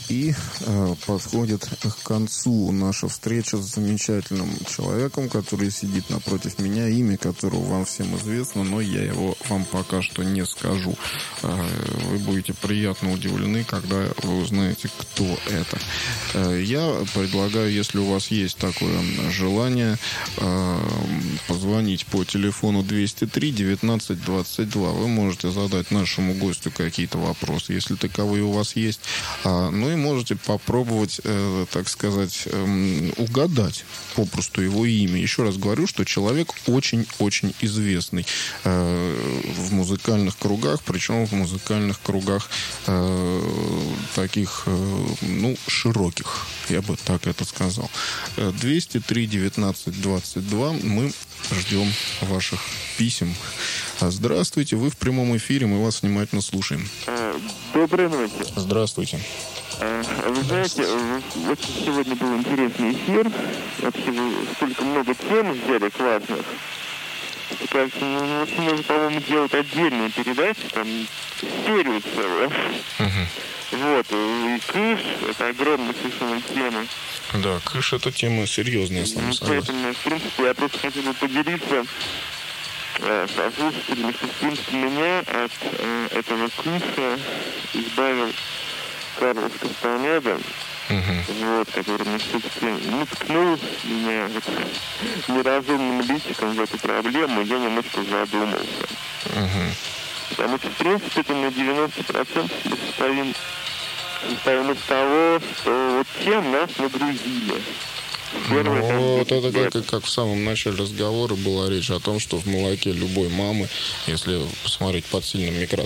И подходит к концу наша встреча с замечательным человеком, который сидит напротив меня, имя которого вам всем известно, но я его вам пока что не скажу. Вы будете приятно удивлены, когда вы узнаете, кто это. Я предлагаю, если у вас есть такое желание, позвонить по телефону 203 19 22. Вы можете задать нашему гостю какие-то вопросы, если таковые у вас есть. Ну и можете попробовать, так сказать, угадать попросту его имя. Еще раз говорю, что человек очень-очень известный в музыкальных кругах, причем в музыкальных кругах таких, широких, я бы так это сказал. 203 19 22. Мы ждем ваших писем. Здравствуйте, вы в прямом эфире, мы вас внимательно слушаем. Доброй ночи. Здравствуйте. Вы знаете, очень сегодня был интересный эфир. Вообще, столько много тем взяли классных. Кажется, можно, по-моему, сделать отдельную передачу, там, серию целую. Вот, и Кыш, это огромная совершенно тема. Да, Кыш — это тема серьезная, я с вами согласен. Поэтому, в принципе, я просто хотел бы поделиться со слушателями, что, в принципе, меня от этого Кыша избавил Карлос Кастанеда, вот, который мне все-таки ткнул меня неразумным личиком в эту проблему, и я немножко задумался. Потому что, в принципе, это на 90% состоим из того, что вот тем нас нагрузили. Вот это как в самом начале разговора была речь о том, что в молоке любой мамы, если посмотреть под сильным микроскопом,